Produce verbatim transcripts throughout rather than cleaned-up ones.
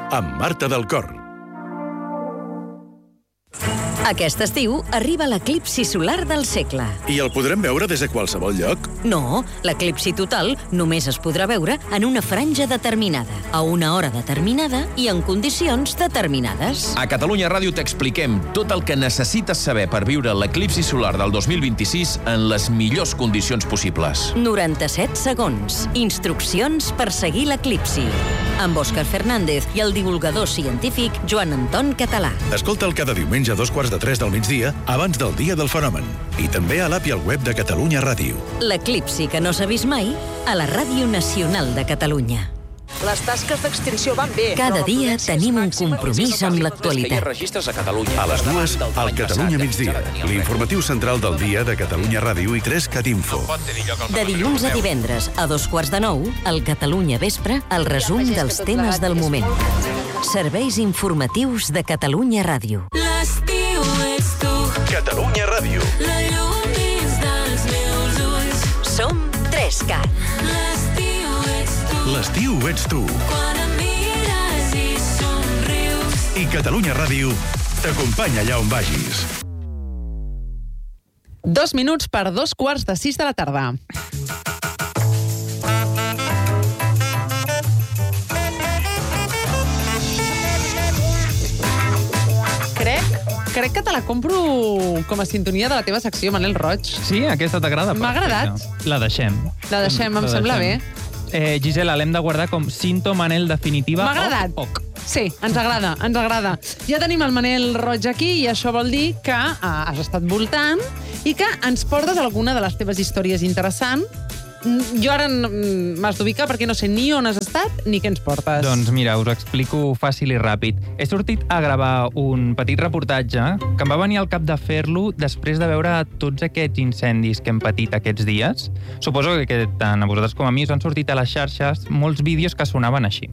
amb Marta del Cor. Aquest estiu arriba l'eclipsi solar del segle. I el podrem veure des de qualsevol lloc? No, l'eclipsi total només es podrà veure en una franja determinada, a una hora determinada i en condicions determinades. A Catalunya Ràdio t'expliquem tot el que necessites saber per viure l'eclipsi solar del dos mil vint-i-sis en les millors condicions possibles. noranta-set segons. Instruccions per seguir l'eclipsi. Amb Òscar Fernández i el divulgador científic Joan Anton Català. Escolta'l cada diumenge a dos quarts de tres del migdia, abans del dia del fenomen. I també a l'app i al web de Catalunya Ràdio. L'eclipsi que no s'ha vist mai a la Ràdio Nacional de Catalunya. Les tasques d'extinció van bé. Cada dia tenim un compromís amb l'actualitat. A les dues, al Catalunya Migdia, l'informatiu central del dia de Catalunya Ràdio i tres Cat Info. De dilluns a divendres, a dos quarts de nou, al Catalunya Vespre, el resum dels temes del moment. Serveis informatius de Catalunya Ràdio. L'estiu ets tu. Catalunya Ràdio. La llum dins dels meus ulls. Som tres Cat. L'estiu ets tu. L'estiu ets tu. Quan em mires i somrius. I Catalunya Ràdio t'acompanya allà on vagis. Dos minuts per dos quarts de sis de la tarda. Crec, crec que te la compro com a sintonia de la teva secció, Manel Roig. Sí, aquesta t'agrada? M'ha agradat. La deixem. La deixem, em La sembla deixem. bé. Eh, Gisela, l'hem de guardar com cinto Manel definitiva. M'ha agradat. Oc, oc. Sí, ens agrada, ens agrada. Ja tenim el Manel Roig aquí i això vol dir que ah, has estat voltant i que ens portes alguna de les teves històries interessants. Jo ara m'has d'ubicar perquè no sé ni on has estat ni què ens portes. Doncs mira, us ho explico fàcil i ràpid. He sortit a gravar un petit reportatge que em va venir al cap de fer-lo després de veure tots aquests incendis que hem patit aquests dies. Suposo que tant a vosaltres com a mi us han sortit a les xarxes molts vídeos que sonaven així.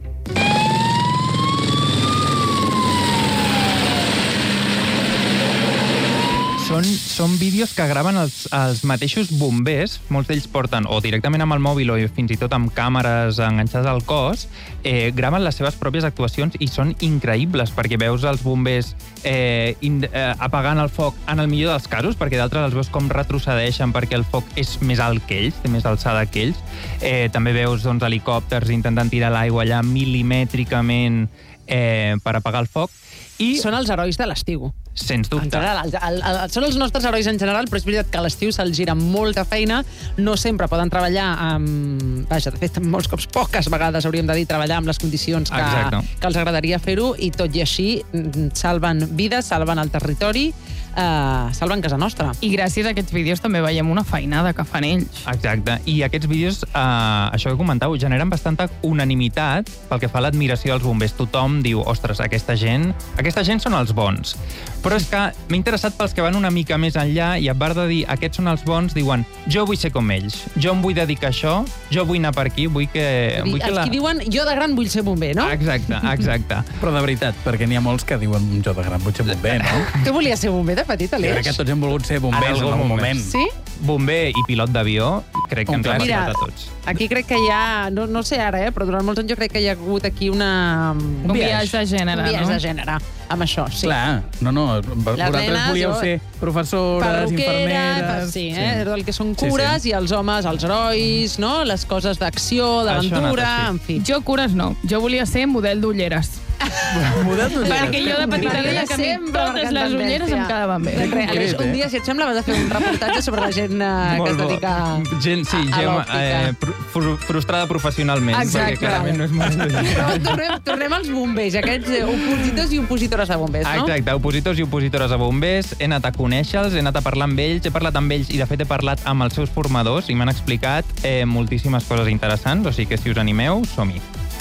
Són, són vídeos que graven els, els mateixos bombers, molts d'ells porten o directament amb el mòbil o fins i tot amb càmeres enganxades al cos, eh, graven les seves pròpies actuacions i són increïbles perquè veus els bombers eh, in, eh, apagant el foc en el millor dels casos, perquè d'altres els veus com retrocedeixen perquè el foc és més alt que ells, té més alçada que ells. Eh, també veus doncs, helicòpters intentant tirar l'aigua allà milimètricament eh, per apagar el foc. I són els herois de l'estiu. Sens dubte. En general, el, el, el, són els nostres herois en general, però és veritat que a l'estiu se'ls gira molta feina, no sempre poden treballar amb... Vaja, de fet, molts cops, poques vegades hauríem de dir treballar amb les condicions que, que els agradaria fer-ho, i tot i així salven vides, salven el territori, eh, salven casa nostra. I gràcies a aquests vídeos també veiem una feinada que fan ells. Exacte. I aquests vídeos, eh, això que comentau, generen bastanta unanimitat pel que fa a l'admiració dels bombers. Tothom diu, ostres, aquesta gent, aquesta gent són els bons. Però és que m'he interessat pels que van una mica més enllà i a part de dir aquests són els bons, diuen jo vull ser com ells, jo em vull dedicar a això, jo vull anar per aquí, vull que... Vull que els la... que diuen jo de gran vull ser bomber, no? Exacte, exacte. Però de veritat, perquè n'hi ha molts que diuen jo de gran vull ser bomber, no? Tu volies ser bomber de petit, Aleix? Jo crec que tots hem volgut ser bombers en algun moment. Sí? Bomber i pilot d'avió, crec que ens ha Mira, passat a tots. Aquí crec que hi ha, no, no sé ara, eh, però durant molts anys jo crec que hi ha hagut aquí una... Un, un viatge de gènere, un viatge no? de gènere, amb això, sí. Clar, no, no, vosaltres nenes, volíeu jo... ser professores, infermeres... Sí, eh? Sí. El que són cures, sí, sí. I els homes, els herois, no? Les coses d'acció, d'aventura, en fi. Jo cures no, jo volia ser model d'ulleres. Model d'ulleres. Perquè jo de petita deia que a mi totes les ulleres em quedaven bé. Aleix, un dia, si et sembla, vas a fer un reportatge sobre la gent eh, que es dedica gent, sí, a, a gent eh, fr frustrada professionalment. Exacte. Perquè clarament no és molt... Però tornem, tornem als bombers, aquests eh, opositors i opositores de bombers, no? Exacte, opositors i opositores de bombers. He anat a conèixer-los, he anat a parlar amb ells, he parlat amb ells i, de fet, he parlat amb els seus formadors i m'han explicat eh, moltíssimes coses interessants, o sigui que si us animeu, som-hi.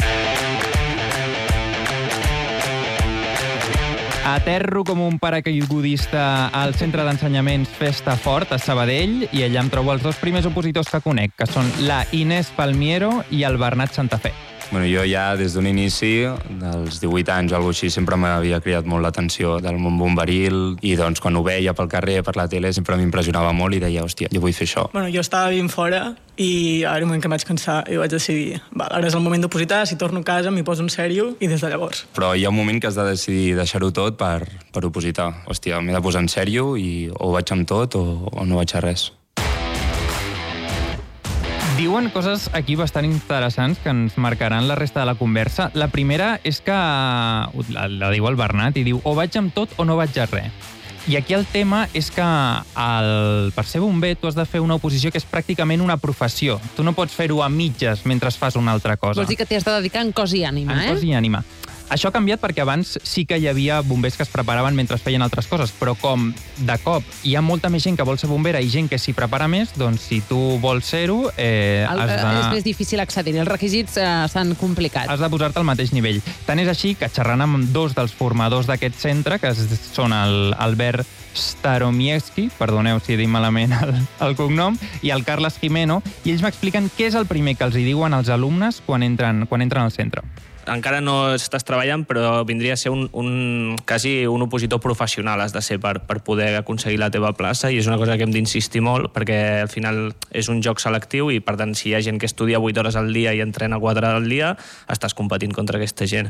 Aterro com un paracaigudista al centre d'ensenyaments Festa Fort, a Sabadell, i allà em trobo els dos primers opositors que conec, que són la Inés Palmiero i el Bernat Santafé. Bueno, jo ja des d'un inici, dels divuit anys o alguna cosa així, sempre m'havia cridat molt l'atenció del món bomberil i doncs quan ho veia pel carrer, per la tele, sempre m'impressionava molt i deia, hòstia, jo vull fer això. Bueno, jo estava vivint fora i ara un moment que em vaig cansar i vaig decidir, val, ara és el moment d'opositar, si torno a casa m'hi poso en sèrio i des de llavors. Però hi ha un moment que has de decidir deixar-ho tot per, per opositar. Hòstia, m'he de posar en sèrio i o ho vaig amb tot o, o no vaig a res. Diuen coses aquí bastant interessants que ens marcaran la resta de la conversa. La primera és que, la, la diu el Bernat, i diu o vaig amb tot o no vaig a res. I aquí el tema és que el, per ser bomber tu has de fer una oposició que és pràcticament una professió. Tu no pots fer-ho a mitges mentre fas una altra cosa. Vols dir que t'hi has de dedicar en cos i ànima, en eh? En cos i ànima. Això ha canviat perquè abans sí que hi havia bombers que es preparaven mentre feien altres coses, però com de cop hi ha molta més gent que vol ser bombera i gent que s'hi prepara més, doncs si tu vols ser-ho... Eh, el, has de... És més difícil accedir, els requisits eh, s'han complicat. Has de posar-te al mateix nivell. Tant és així que xerrant amb dos dels formadors d'aquest centre, que són el Albert Staromiewski, perdoneu si he dit malament el, el cognom, i el Carles Jimeno, i ells m'expliquen què és el primer que els hi diuen als alumnes quan entren, quan entren al centre. Encara no estàs treballant, però vindria a ser un, un, quasi un opositor professional, has de ser per, per poder aconseguir la teva plaça, i és una cosa que hem d'insistir molt, perquè al final és un joc selectiu i, per tant, si hi ha gent que estudia vuit hores al dia i entrena quatre al dia, estàs competint contra aquesta gent.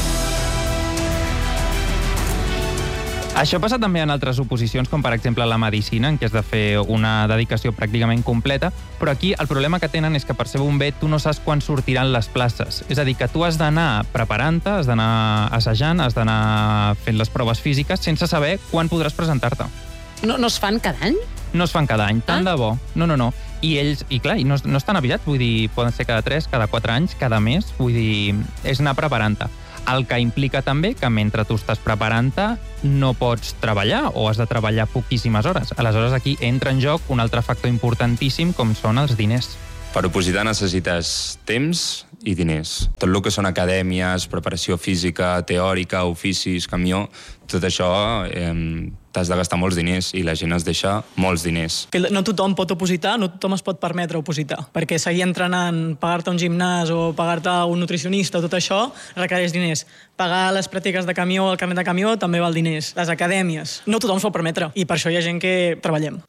Això passa també en altres oposicions, com per exemple la medicina, en què has de fer una dedicació pràcticament completa, però aquí el problema que tenen és que per ser bomber tu no saps quan sortiran les places. És a dir, que tu has d'anar preparant-te, has d'anar assajant, has d'anar fent les proves físiques sense saber quan podràs presentar-te. No, no es fan cada any? No es fan cada any, tant Ah. de bo. No, no, no. I ells, i clar, i no, no estan avisats, vull dir, poden ser cada tres, cada quatre anys, cada mes, vull dir, és anar preparant-te. El que implica també que mentre tu estàs preparant-te no pots treballar o has de treballar poquíssimes hores. Aleshores aquí entra en joc un altre factor importantíssim com són els diners. Per opositar necessites temps i diners. Tot el que són acadèmies, preparació física, teòrica, oficis, camió, tot això eh, t'has de gastar molts diners i la gent es deixa molts diners. Que no tothom pot opositar, no tothom es pot permetre opositar, perquè seguir entrenant, pagar-te un gimnàs o pagar-te un nutricionista, tot això requereix diners. Pagar les pràctiques de camió, el carnet de camió, també val diners. Les acadèmies, no tothom s'ho pot permetre, i per això hi ha gent que treballem.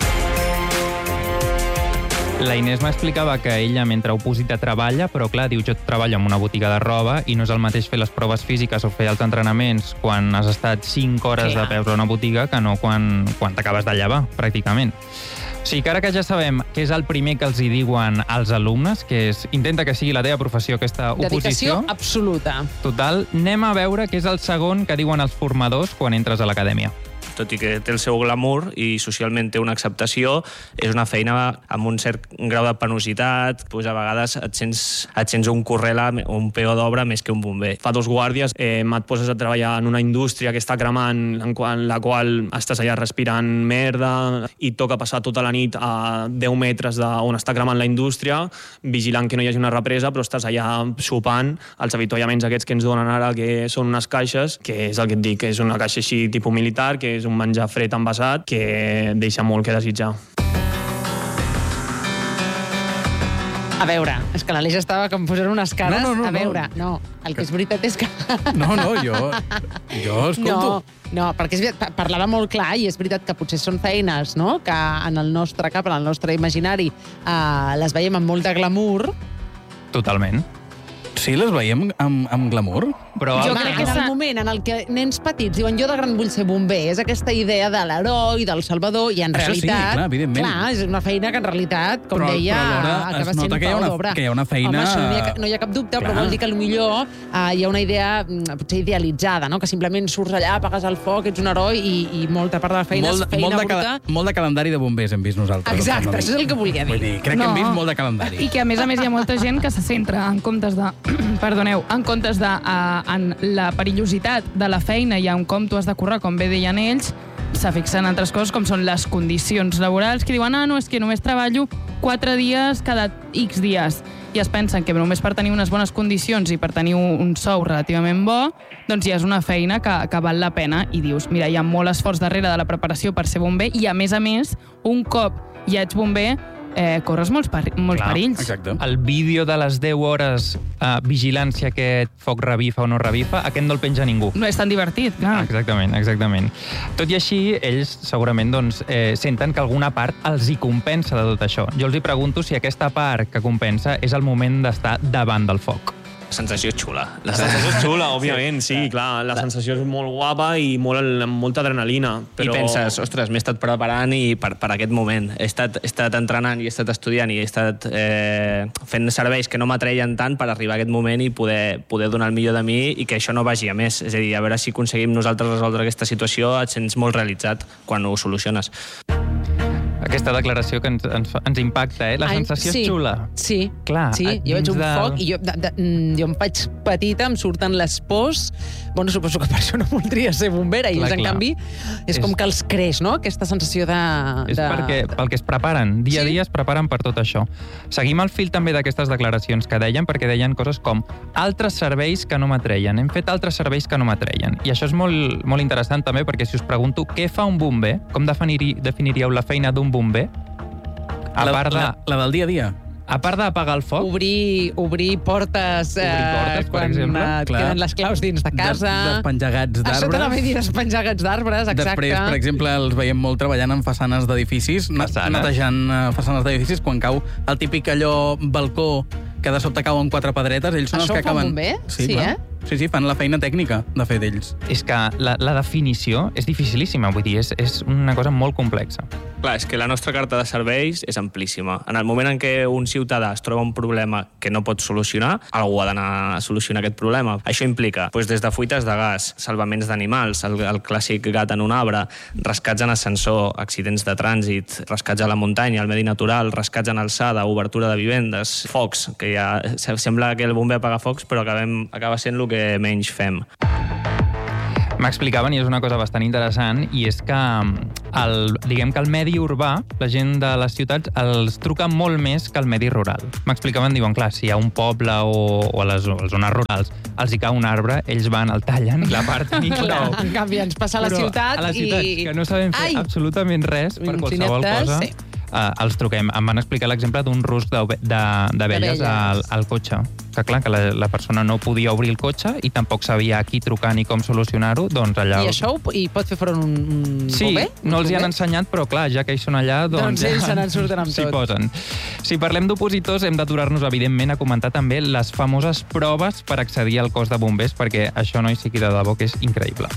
La Inés m'explicava que ella, mentre oposita, treballa, però clar, diu, jo treballo en una botiga de roba i no és el mateix fer les proves físiques o fer els entrenaments quan has estat cinc hores Clar. de peus a una botiga que no quan, quan t'acabes de llevar, pràcticament. O sigui que ara que ja sabem què és el primer que els hi diuen als alumnes, que és intenta que sigui la teva professió aquesta oposició. Dedicació absoluta. Total, anem a veure què és el segon que diuen els formadors quan entres a l'acadèmia. Tot i que té el seu glamour i socialment té una acceptació, és una feina amb un cert grau de penositat, doncs a vegades et sents, et sents un correla o un peó d'obra més que un bomber. Fa dos guàrdies eh, et poses a treballar en una indústria que està cremant, en qual, la qual estàs allà respirant merda i toca passar tota la nit a deu metres d'on està cremant la indústria, vigilant que no hi hagi una represa, però estàs allà sopant els avituallaments aquests que ens donen ara, que són unes caixes, que és el que et dic, que és una caixa així tipus militar, que és un menjar fred envasat que deixa molt que desitjar. A veure, és que l'Aleix estava que em posant unes cares. No, no, no, a veure, no. no. El que és veritat és que... No, no, jo, jo escolto. No, no, perquè és veritat, parlava molt clar i és veritat que potser són feines, no?, que en el nostre cap, en el nostre imaginari, eh, les veiem amb molt de glamour. Totalment. Sí, les veiem amb, amb glamour? Però Jo el- crec que és el moment en el que nens petits diuen jo de gran vull ser bomber, és aquesta idea de l'heroi, del salvador, i en Això sí, realitat... clar, evidentment. Clar, és una feina que en realitat, com Però- deia, però alhora acaba es sent nota que hi ha pau una- d'obra. que hi ha una feina- Home, això no hi ha, no hi ha cap dubte, Clar. però vol dir que potser uh, hi ha una idea mm, potser idealitzada, no?, que simplement surts allà, apagues el foc, ets un heroi i, i molta part de la feina molt, és feina molt, de bruta. cala, molt de calendari de bombers hem vist nosaltres. Exacte, això és el que volia dir. Vull dir, crec que hem No. vist molt de calendari. I que, a més a més, hi ha molta gent que se centra en comptes de... perdoneu, en comptes de... Uh, en la perillositat de la feina i en com tu has de currar, com bé deien ells, se fixen en altres coses com són les condicions laborals, que diuen, ah, no, és que només treballo quatre dies cada X dies. I es pensen que només per tenir unes bones condicions i per tenir un, un sou relativament bo, doncs ja és una feina que, que val la pena. I dius, mira, hi ha molt esforç darrere de la preparació per ser bomber i, a més a més, un cop ja ets bomber, eh, corres molts, peri molts Clar, perills. Exacte. El vídeo de les deu hores uh, vigilància que foc revifa o no revifa, aquest no el penja ningú. No és tan divertit, clar. Exactament, exactament. Tot i així, ells segurament doncs, eh, senten que alguna part els hi compensa de tot això. Jo els hi pregunto si aquesta part que compensa és el moment d'estar davant del foc. La sensació és xula. La sensació és xula, òbviament, sí, clar. La sensació és molt guapa i molt, amb molta adrenalina. Però... I penses, ostres, m'he estat preparant i per, per aquest moment. He estat, he estat entrenant i he estat estudiant i he estat eh, fent serveis que no m'atreien tant per arribar a aquest moment i poder, poder donar el millor de mi i que això no vagi a més. És a dir, a veure si aconseguim nosaltres resoldre aquesta situació, et sents molt realitzat quan ho soluciones. Aquesta declaració que ens, ens, ens impacta, eh? La Ai, sensació sí, és xula. Sí, Clar, sí. Jo veig un de... foc i jo, de, de, jo em faig petita, em surten les pors. Bueno, suposo que per això no voldria ser bombera. I Clar, ells, en clar. canvi, és, És- com que els creix, no?, aquesta sensació de... És de... perquè, pel que es preparen. Dia a dia es preparen per tot això. Seguim el fil també d'aquestes declaracions que deien, perquè deien coses com altres serveis que no m'atreien. Hem fet altres serveis que no m'atreien. I això és molt, molt interessant també, perquè si us pregunto què fa un bomber, com definiri, definiríeu la feina d'un bomber? A La, part de... la, la del dia a dia. A part d'apagar el foc... Obrir, obrir portes, Obrir portes, eh, per quan exemple. et Clar. queden les claus dins de casa. De, despenjar gats Això t'anava a d'arbres. dir, despenjar gats d'arbres, exacte. Després, per exemple, els veiem molt treballant en façanes d'edificis, ne- Façanes. netejant eh, façanes d'edificis, quan cau el típic allò balcó que de sobte cauen quatre pedretes, ells són Això els que ho fa un acaben... bomber? Sí, Sí, clar. eh? Sí, sí, fan la feina tècnica, de fet, ells. És que la, la definició és dificilíssima, vull dir, és, és una cosa molt complexa. Clar, és que la nostra carta de serveis és amplíssima. En el moment en què un ciutadà es troba un problema que no pot solucionar, algú ha d'anar a solucionar aquest problema. Això implica doncs, des de fuites de gas, salvaments d'animals, el, el clàssic gat en un arbre, rescats en ascensor, accidents de trànsit, rescats a la muntanya, al medi natural, rescats en alçada, obertura de vivendes, focs, que ja sembla que el bomber apaga focs, però acabem, acaba sent el que menys fem. M'explicaven, i és una cosa bastant interessant, i és que el, diguem que el medi urbà, la gent de les ciutats, els truca molt més que el medi rural. M'explicaven, diuen, clar, si hi ha un poble o, o a les, a les zones rurals els hi cau un arbre, ells van, el tallen, la parten i Clar, prou. en canvi, ens passa a la Però ciutat a les ciutats, i... que no sabem fer Ai! absolutament res per qualsevol Incinetes, cosa, sí. uh, els truquem. Em van explicar l'exemple d'un rusc d'abelles D'abelles. al, al cotxe. Que clar, que la, la persona no podia obrir el cotxe i tampoc sabia a qui trucar ni com solucionar-ho, doncs allà... I això ho, i pot fer fora un, un Sí, bomber? no Un els hi han bomber? ensenyat, però clar, ja que ells són allà, doncs... Doncs ells se n'en surten amb S'hi tot. posen. Si parlem d'opositors, hem d'aturar-nos, evidentment, a comentar també les famoses proves per accedir al cos de bombers, perquè això, no hi sigui de debò, que és increïble.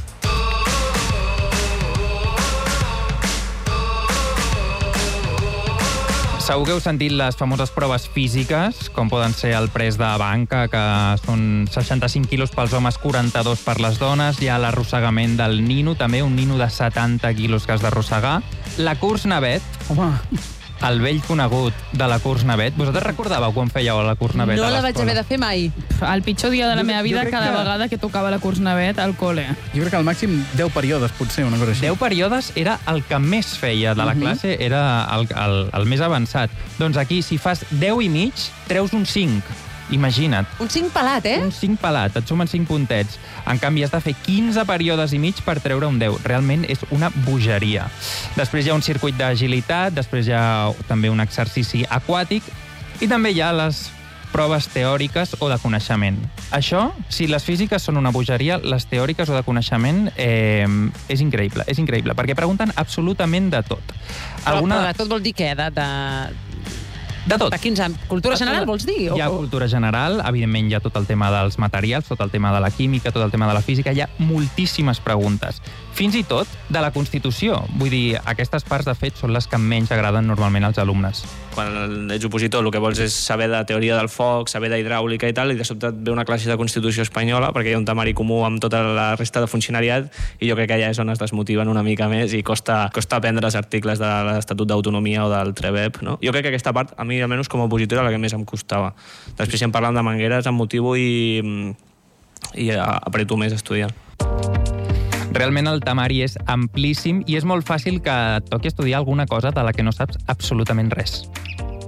Segur que heu sentit les famoses proves físiques, com poden ser el pres de banca, que són seixanta-cinc quilos pels homes, quaranta-dos per les dones. Hi ha l'arrossegament del nino, també un nino de setanta quilos que has d'arrossegar. La curs navet, Home, el vell conegut de la curs navet. Vosaltres recordàveu quan fèieu la curs navet No a la vaig l'escola? haver de fer mai. El pitjor dia de la Jo- meva jo vida, crec cada que- vegada que tocava la curs navet al col·le. jo crec que al màxim deu períodes, potser, una cosa així. deu períodes era el que més feia de la Mhm. classe, era el, el, el més avançat. Doncs aquí, si fas deu i mig, treus un cinc. Imagina't. Un cinc pelat, eh? Un cinc pelat, et sumen cinc puntets. En canvi, has de fer quinze períodes i mig per treure un deu. Realment és una bogeria. Després hi ha un circuit d'agilitat, després hi ha també un exercici aquàtic i també hi ha les proves teòriques o de coneixement. Això, si les físiques són una bogeria, les teòriques o de coneixement eh, és increïble, és increïble, perquè pregunten absolutament de tot. Però, però de tot vol dir què? De, de... De tot. De quins àmbits? Cultura general, vols dir? Hi ha O- o- cultura general, evidentment hi ha tot el tema dels materials, tot el tema de la química, tot el tema de la física, hi ha moltíssimes preguntes. Fins i tot de la Constitució. Vull dir, aquestes parts, de fet, són les que menys agraden normalment als alumnes. Quan ets opositor el que vols és saber de teoria del foc, saber d'hidràulica i tal, i de sobte et ve una classe de Constitució espanyola perquè hi ha un temari comú amb tota la resta de funcionariat i jo crec que allà és on es desmotiven una mica més i costa, costa aprendre els articles de l'Estatut d'Autonomia o del Trebep, no? Jo crec que aquesta part, a mi almenys com a opositor, era la que més em costava. Després, si em parlen de mangueres, em motivo i, i apreto més a estudiar. Realment el temari és amplíssim i és molt fàcil que et toqui estudiar alguna cosa de la que no saps absolutament res.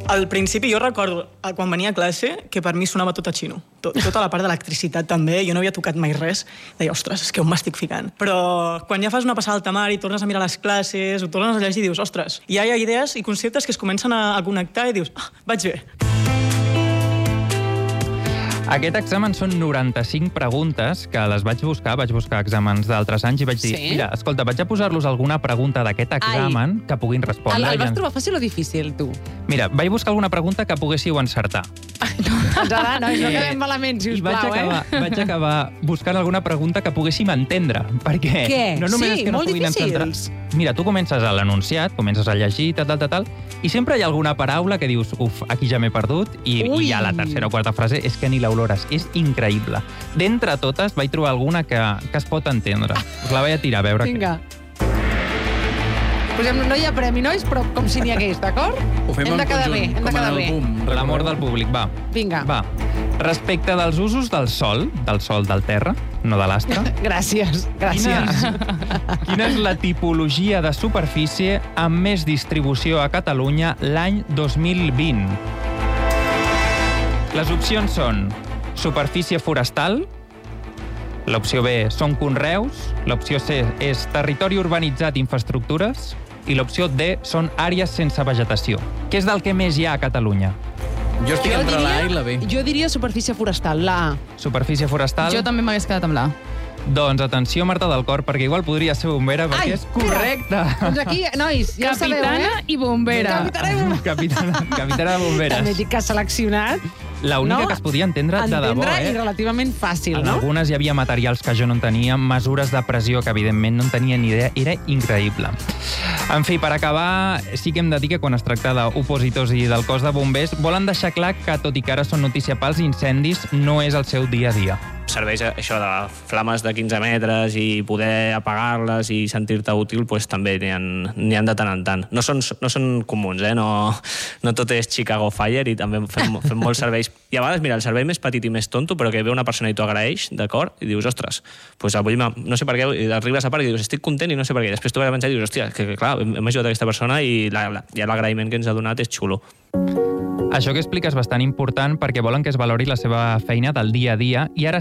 Al principi jo recordo, quan venia a classe, que per mi sonava tot a xino. Tot, tota la part d'electricitat també, jo no havia tocat mai res. Deia, ostres, és que on m'estic ficant? Però quan ja fas una passada al tamar i tornes a mirar les classes, ho tornes a llegir i dius, ostres, ja hi ha idees i conceptes que es comencen a, a connectar i dius, ah, vaig bé. Aquest examen són noranta-cinc preguntes que les vaig buscar, vaig buscar exàmens d'altres anys i vaig dir, Sí? mira, escolta, vaig a posar-los alguna pregunta d'aquest examen Ai. que puguin respondre. El, el I vas ens- trobar fàcil o difícil, tu? Mira, vaig buscar alguna pregunta que poguéssiu encertar. Ara, nois, no Eh, quedem malament, I vaig sisplau, acabar, eh? vaig acabar buscant alguna pregunta que poguéssim entendre, perquè Què? no només Sí, és que no molt puguin encertar... difícils. Mira, tu comences a l'enunciat, comences a llegir, tal, tal, tal, tal, i sempre hi ha alguna paraula que dius, uf, aquí ja m'he perdut, i, Ui. i ja la tercera o quarta frase és que ni l'olores. És increïble. D'entre totes vaig trobar alguna que, que es pot entendre. Us la vaig a tirar a veure. Vinga. Posem, no hi ha premi, nois, però com si n'hi hagués, d'acord? Ho fem hem en de quedar conjunt, bé, hem de com en quedar el bé. boom. L'amor del públic, va. Vinga. Va. Respecte dels usos del sol, del sol del terra, no de l'astre, Gràcies, gràcies. Quina, quina és la tipologia de superfície amb més distribució a Catalunya l'any dos mil vint? Les opcions són superfície forestal, l'opció B són conreus, l'opció C és territori urbanitzat i infraestructures i l'opció D són àrees sense vegetació. Què és del que més hi ha a Catalunya? Jo estic Jo entre diria- la A i la B. Jo diria superfície forestal, la A. Superfície forestal? Jo també m'hagués quedat amb l'A. Doncs atenció, Marta del Cor, perquè igual podria ser bombera, perquè Ai, és correcte. Doncs aquí, nois, ja ho sabeu, Capitana eh? i bombera. Capitana i bombera. Capitana, capitana de bomberes. També dic que ha seleccionat. La única No? que es podia entendre de debò, Entendre eh? i relativament fàcil, En no? algunes hi havia materials que jo no entenia, mesures de pressió que, evidentment, no en tenia ni idea. Era increïble. En fi, per acabar, sí que hem de dir que quan es tracta d'opositors i del cos de bombers, volen deixar clar que, tot i que ara són notícia pels incendis, no és el seu dia a dia. Serveis això de flames de quinze metres i poder apagar-les i sentir-te útil, pues, també n'hi ha, n'hi ha de tant en tant. No són, no són comuns, eh? No, no tot és Chicago Fire i també fem, fem molts serveis. I a vegades, mira, el servei més petit i més tonto, però que ve una persona i t'ho agraeix, d'acord? I dius, ostres, pues avui no sé per què, i arribes a part i dius, estic content i no sé per què. I després t'ho vas a pensar i dius, hòstia, que, que clar, hem, hem ajudat aquesta persona i la, la, ja l'agraïment que ens ha donat és xulo. Això que explica és bastant important perquè volen que es valori la seva feina del dia a dia i ara